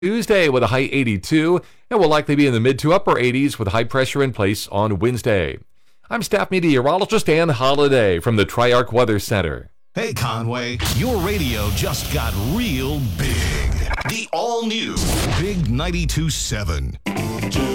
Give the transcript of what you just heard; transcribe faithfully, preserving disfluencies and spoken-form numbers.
Tuesday with a high eighty-two, and will likely be in the mid to upper eighties with high pressure in place on Wednesday. I'm staff meteorologist Ann Holiday from the Triarch Weather Center. Hey, Conway, your radio just got real big. The all-new Big ninety-two point seven.